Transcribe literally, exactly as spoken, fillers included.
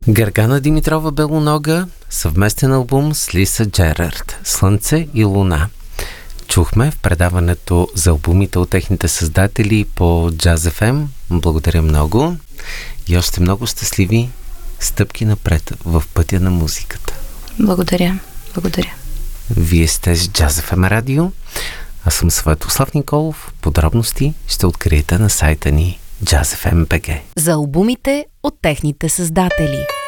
Гергана Димитрова Белонога, съвместен албум с Лиса Джерард «Слънце и луна». Чухме в предаването за албумите от техните създатели по Jazz еф ем. Благодаря много и още много щастливи стъпки напред в пътя на музиката. Благодаря. Благодаря. Вие сте с Jazz еф ем радио. Аз съм Светослав Николов. Подробности ще откриете на сайта ни джаз еф ем точка би джи. За албумите от техните създатели.